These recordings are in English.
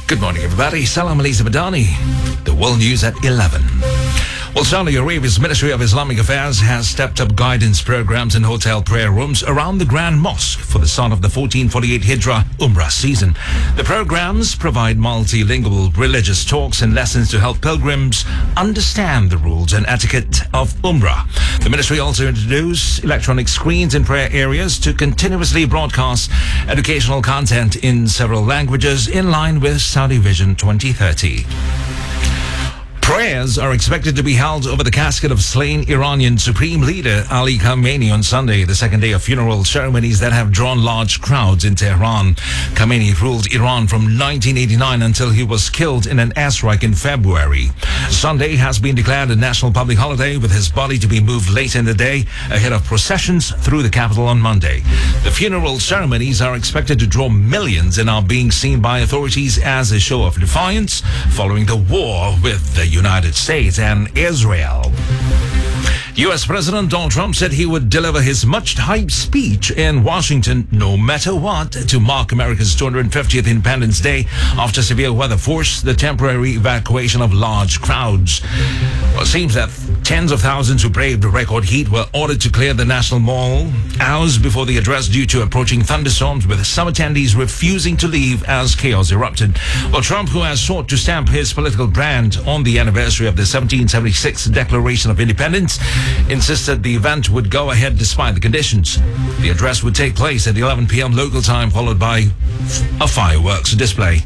Good morning, everybody. Salam Aliza Madani. The world news at 11. Well, Saudi Arabia's Ministry of Islamic Affairs has stepped up guidance programs in hotel prayer rooms around the Grand Mosque for the start of the 1448 Hijrah Umrah season. The programs provide multilingual religious talks and lessons to help pilgrims understand the rules and etiquette of Umrah. The ministry also introduced electronic screens in prayer areas to continuously broadcast educational content in several languages in line with Saudi Vision 2030. Prayers are expected to be held over the casket of slain Iranian Supreme Leader Ali Khamenei on Sunday, the second day of funeral ceremonies that have drawn large crowds in Tehran. Khamenei ruled Iran from 1989 until he was killed in an airstrike in February. Sunday has been declared a national public holiday, with his body to be moved late in the day ahead of processions through the capital on Monday. The funeral ceremonies are expected to draw millions and are being seen by authorities as a show of defiance following the war with the United States and Israel. U.S. President Donald Trump said he would deliver his much-hyped speech in Washington no matter what to mark America's 250th Independence Day after severe weather forced the temporary evacuation of large crowds. Well, it seems that tens of thousands who braved the record heat were ordered to clear the National Mall hours before the address due to approaching thunderstorms, with some attendees refusing to leave as chaos erupted. Well, Trump, who has sought to stamp his political brand on the anniversary of the 1776 Declaration of Independence, insisted the event would go ahead despite the conditions. The address would take place at 11 p.m. local time, followed by a fireworks display.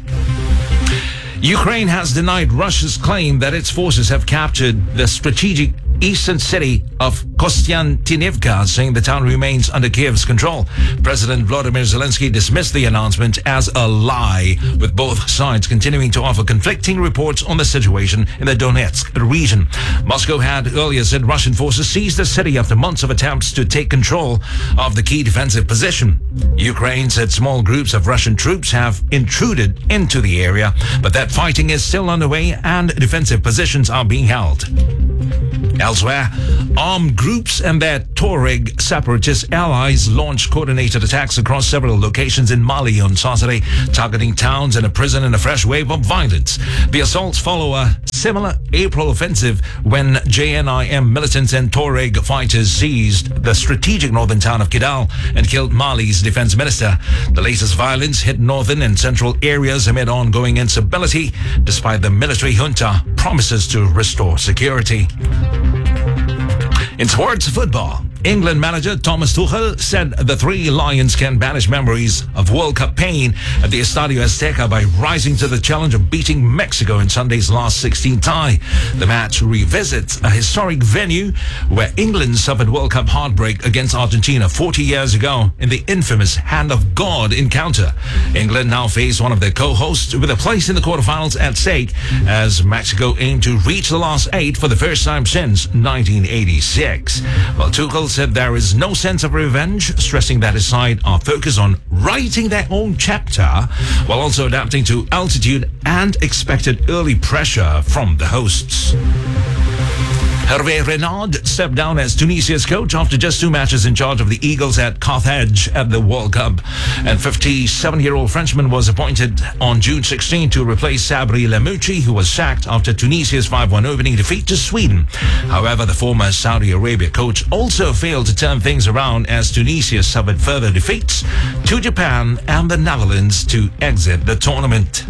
Ukraine has denied Russia's claim that its forces have captured the strategic eastern city of Kostiantynivka, saying the town remains under Kiev's control. President Volodymyr Zelensky dismissed the announcement as a lie, with both sides continuing to offer conflicting reports on the situation in the Donetsk region. Moscow had earlier said Russian forces seized the city after months of attempts to take control of the key defensive position. Ukraine said small groups of Russian troops have intruded into the area, but that fighting is still underway and defensive positions are being held. Elsewhere, armed groups and their Tuareg separatist allies launched coordinated attacks across several locations in Mali on Saturday, targeting towns and a prison in a fresh wave of violence. The assaults follow a similar April offensive when JNIM militants and Tuareg fighters seized the strategic northern town of Kidal and killed Mali's defense minister. The latest violence hit northern and central areas amid ongoing instability, despite the military junta promises to restore security. In sports football, England manager Thomas Tuchel said the Three Lions can banish memories of World Cup pain at the Estadio Azteca by rising to the challenge of beating Mexico in Sunday's last 16 tie. The match revisits a historic venue where England suffered World Cup heartbreak against Argentina 40 years ago in the infamous Hand of God encounter. England now face one of their co-hosts with a place in the quarterfinals at stake as Mexico aim to reach the last 8 for the first time since 1986. Well, Tuchel said there is no sense of revenge, stressing that his side are focused on writing their own chapter while also adapting to altitude and expected early pressure from the hosts. Hervé Renard stepped down as Tunisia's coach after just 2 matches in charge of the Eagles at Carthage at the World Cup. And 57-year-old Frenchman was appointed on June 16 to replace Sabri Lamouchi, who was sacked after Tunisia's 5-1 opening defeat to Sweden. However, the former Saudi Arabia coach also failed to turn things around as Tunisia suffered further defeats to Japan and the Netherlands to exit the tournament.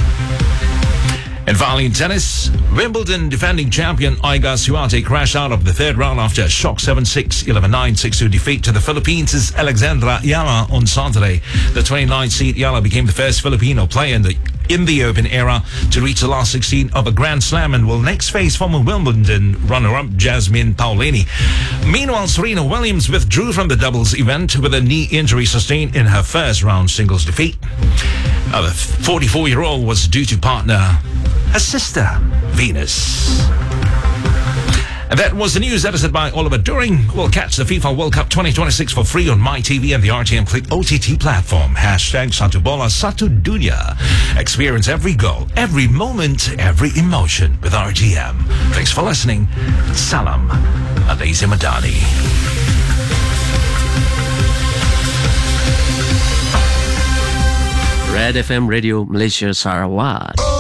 And finally in tennis, Wimbledon defending champion Iga Swiatek crashed out of the third round after a shock 7-6, 11-9, 6-2 defeat to the Philippines' Alexandra Yala on Saturday. The 29th seed Yala became the first Filipino player in the Open era to reach the last 16 of a Grand Slam and will next face former Wimbledon runner-up Jasmine Paolini. Meanwhile, Serena Williams withdrew from the doubles event with a knee injury sustained in her first round singles defeat. The 44-year-old was due to partner her sister, Venus. And that was the news edited by Oliver During. We'll catch the FIFA World Cup 2026 for free on MyTV and the RTM Click OTT platform. Hashtag Satu Bola Satu Dunia. Experience every goal, every moment, every emotion with RTM. Thanks for listening. Salam Aliza Madani. Red FM Radio Malaysia Sarawak.